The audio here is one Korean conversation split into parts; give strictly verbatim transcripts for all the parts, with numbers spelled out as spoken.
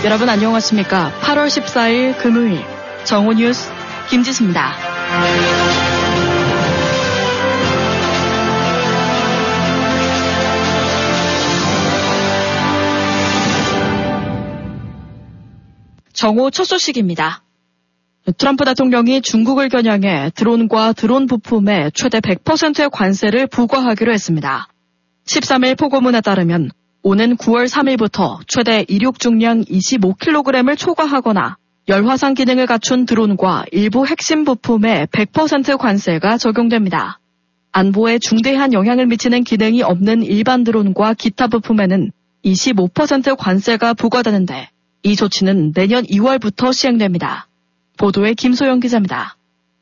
여러분 안녕하십니까? 팔월 십사일 금요일 정오 뉴스 김지수입니다. 정오 첫 소식입니다. 트럼프 대통령이 중국을 겨냥해 드론과 드론 부품에 최대 백 퍼센트의 관세를 부과하기로 했습니다. 십삼일 포고문에 따르면 오는 구월 삼일부터 최대 이륙 중량 이십오 킬로그램을 초과하거나 열화상 기능을 갖춘 드론과 일부 핵심 부품에 백 퍼센트 관세가 적용됩니다. 안보에 중대한 영향을 미치는 기능이 없는 일반 드론과 기타 부품에는 이십오 퍼센트 관세가 부과되는데 이 조치는 내년 이월부터 시행됩니다. 보도에 김소영 기자입니다.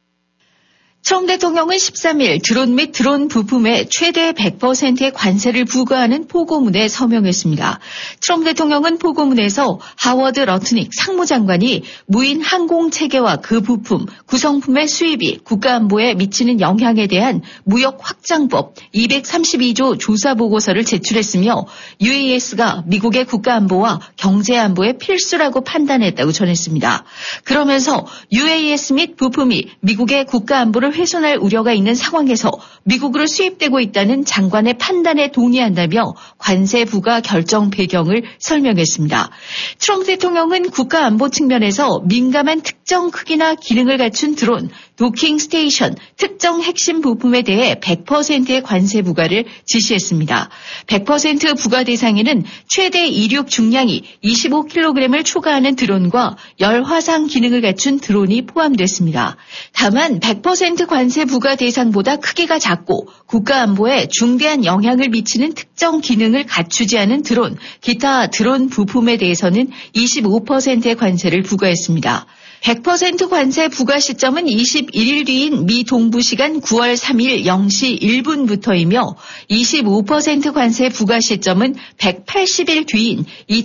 트럼프 대통령은 십삼일 드론 및 드론 부품에 최대 백 퍼센트의 관세를 부과하는 포고문에 서명했습니다. 트럼프 대통령은 포고문에서 하워드 러트닉 상무장관이 무인 항공체계와 그 부품, 구성품의 수입이 국가안보에 미치는 영향에 대한 무역 확장법 이백삼십이조 조사보고서를 제출했으며 유에이에스가 미국의 국가안보와 경제안보의 필수라고 판단했다고 전했습니다. 그러면서 유에이에스 및 부품이 미국의 국가안보를 훼손할 우려가 있는 상황에서 미국으로 수입되고 있다는 장관의 판단에 동의한다며 관세 부과 결정 배경을 설명했습니다. 트럼프 대통령은 국가안보 측면에서 민감한 특정 크기나 기능을 갖춘 드론, 도킹 스테이션, 특정 핵심 부품에 대해 백 퍼센트의 관세 부과를 지시했습니다. 백 퍼센트 부과 대상에는 최대 이륙 중량이 이십오 킬로그램을 초과하는 드론과 열화상 기능을 갖춘 드론이 포함됐습니다. 다만 백 퍼센트 관세 부과 대상보다 크기가 작고 국가안보에 중대한 영향을 미치는 특정 기능을 갖추지 않은 드론, 기타 드론 부품에 대해서는 이십오 퍼센트의 관세를 부과했습니다. 백 퍼센트 관세 부과 시점은 이십일일 뒤인 미 동부 시간 구월 삼일 영시 일분부터이며 이십오 퍼센트 관세 부과 시점은 백팔십일 뒤인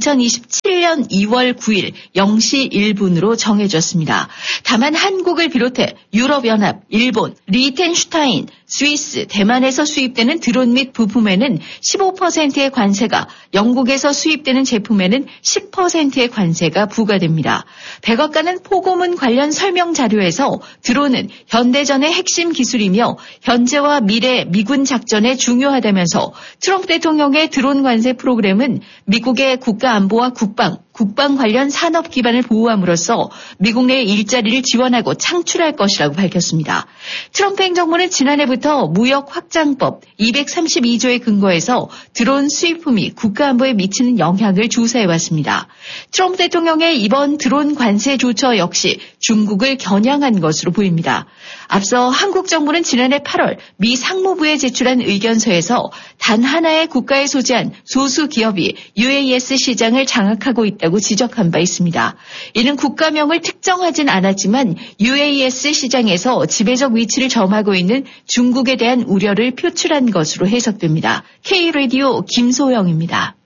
이천이십칠년 이월 구일 영시 일분으로 정해졌습니다. 다만 한국을 비롯해 유럽연합, 일본, 리텐슈타인, 스위스, 대만에서 수입되는 드론 및 부품에는 십오 퍼센트의 관세가, 영국에서 수입되는 제품에는 십 퍼센트의 관세가 부과됩니다. 백악관은 포고문 관련 설명 자료에서 드론은 현대전의 핵심 기술이며 현재와 미래 미군 작전에 중요하다면서 트럼프 대통령의 드론 관세 프로그램은 미국의 국가안보와 국방, 국방 관련 산업 기반을 보호함으로써 미국 내 일자리를 지원하고 창출할 것이라고 밝혔습니다. 트럼프 행정부는 지난해부터 무역 확장법 이백삼십이조에 근거해서 드론 수입품이 국가안보에 미치는 영향을 조사해왔습니다. 트럼프 대통령의 이번 드론 관세 조처 역시 중국을 겨냥한 것으로 보입니다. 앞서 한국 정부는 지난해 팔월 미 상무부에 제출한 의견서에서 단 하나의 국가에 소재한 소수 기업이 유에이에스 시장을 장악하고 있다고 지적한 바 있습니다. 이는 국가명을 특정하진 않았지만 유에이에스 시장에서 지배적 위치를 점하고 있는 중국에 대한 우려를 표출한 것으로 해석됩니다. K라디오 김소영입니다.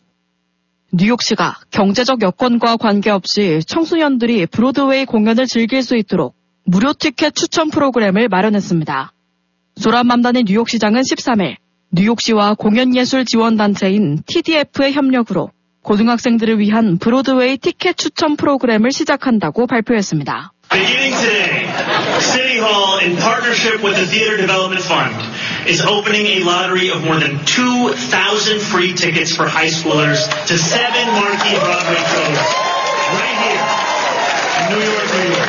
뉴욕시가 경제적 여건과 관계없이 청소년들이 브로드웨이 공연을 즐길 수 있도록 무료 티켓 추천 프로그램을 마련했습니다. 조람맘다니 뉴욕시장은 십삼일 뉴욕시와 공연예술지원단체인 티디에프의 협력으로 고등학생들을 위한 브로드웨이 티켓 추천 프로그램을 시작한다고 발표했습니다. Beginning today, City Hall, in partnership with the Theater Development Fund, is opening a lottery of more than two thousand free tickets for high schoolers to seven marquee Broadway shows right here in New York, New York.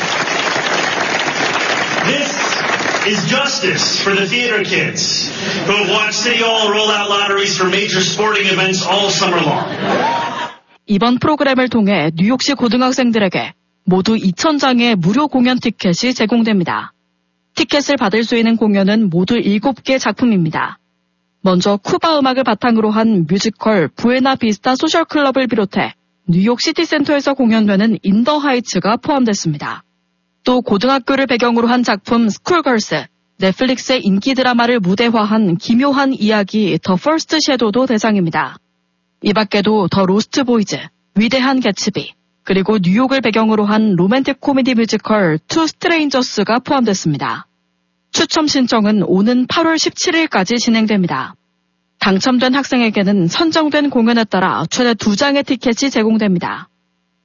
This is justice for the theater kids who have watched City Hall roll out lotteries for major sporting events all summer long. 이번 프로그램을 통해 뉴욕시 고등학생들에게 모두 이천 장의 무료 공연 티켓이 제공됩니다. 티켓을 받을 수 있는 공연은 모두 일곱 개 작품입니다. 먼저 쿠바 음악을 바탕으로 한 뮤지컬 부에나 비스타 소셜 클럽을 비롯해 뉴욕 시티센터에서 공연되는 인더 하이츠가 포함됐습니다. 또 고등학교를 배경으로 한 작품 스쿨걸스, 넷플릭스의 인기 드라마를 무대화한 기묘한 이야기 더 퍼스트 섀도우도 대상입니다. 이 밖에도 더 로스트 보이즈, 위대한 개츠비, 그리고 뉴욕을 배경으로 한 로맨틱 코미디 뮤지컬 투 스트레인저스가 포함됐습니다. 추첨 신청은 오는 팔월 십칠일까지 진행됩니다. 당첨된 학생에게는 선정된 공연에 따라 최대 두 장의 티켓이 제공됩니다.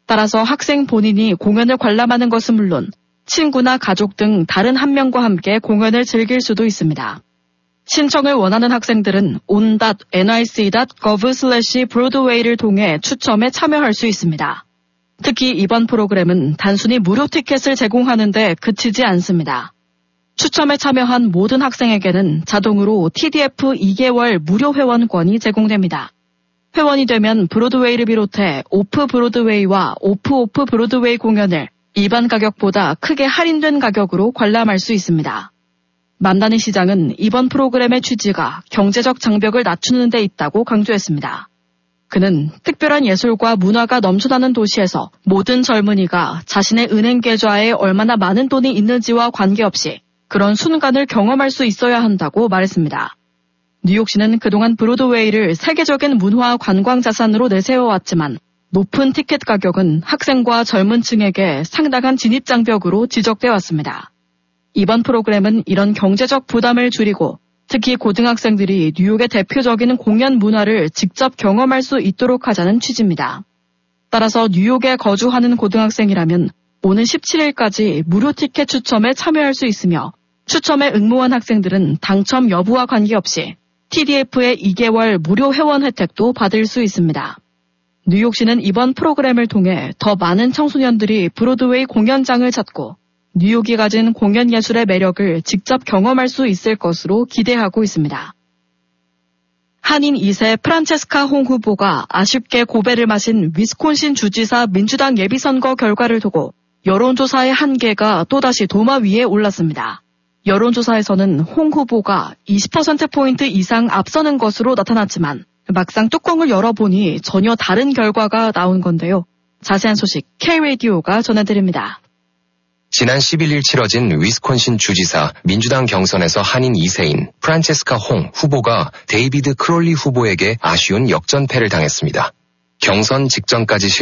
따라서 학생 본인이 공연을 관람하는 것은 물론 친구나 가족 등 다른 한 명과 함께 공연을 즐길 수도 있습니다. 신청을 원하는 학생들은 온 닷 엔 와이 씨 닷 거브 슬래시 브로드웨이를 통해 추첨에 참여할 수 있습니다. 특히 이번 프로그램은 단순히 무료 티켓을 제공하는 데 그치지 않습니다. 추첨에 참여한 모든 학생에게는 자동으로 티 디 에프 이 개월 무료 회원권이 제공됩니다. 회원이 되면 브로드웨이를 비롯해 오프 브로드웨이와 오프 오프 브로드웨이 공연을 일반 가격보다 크게 할인된 가격으로 관람할 수 있습니다. 만다니 시장은 이번 프로그램의 취지가 경제적 장벽을 낮추는 데 있다고 강조했습니다. 그는 특별한 예술과 문화가 넘쳐나는 도시에서 모든 젊은이가 자신의 은행 계좌에 얼마나 많은 돈이 있는지와 관계없이 그런 순간을 경험할 수 있어야 한다고 말했습니다. 뉴욕시는 그동안 브로드웨이를 세계적인 문화 관광 자산으로 내세워왔지만 높은 티켓 가격은 학생과 젊은 층에게 상당한 진입 장벽으로 지적돼 왔습니다. 이번 프로그램은 이런 경제적 부담을 줄이고 특히 고등학생들이 뉴욕의 대표적인 공연 문화를 직접 경험할 수 있도록 하자는 취지입니다. 따라서 뉴욕에 거주하는 고등학생이라면 오는 십칠일까지 무료 티켓 추첨에 참여할 수 있으며 추첨에 응모한 학생들은 당첨 여부와 관계없이 티 디 에프의 이 개월 무료 회원 혜택도 받을 수 있습니다. 뉴욕시는 이번 프로그램을 통해 더 많은 청소년들이 브로드웨이 공연장을 찾고 뉴욕이 가진 공연 예술의 매력을 직접 경험할 수 있을 것으로 기대하고 있습니다. 한인 이 세 프란체스카 홍 후보가 아쉽게 고배를 마신 위스콘신 주지사 민주당 예비선거 결과를 두고 여론조사의 한계가 또다시 도마 위에 올랐습니다. 여론조사에서는 홍 후보가 이십 퍼센트포인트 이상 앞서는 것으로 나타났지만 막상 뚜껑을 열어보니 전혀 다른 결과가 나온 건데요. 자세한 소식 K-라디오가 전해드립니다. 지난 십일일 치러진 위스콘신 주지사 민주당 경선에서 한인 이 세인 프란체스카 홍 후보가 데이비드 크롤리 후보에게 아쉬운 역전패를 당했습니다. 경선 직전까지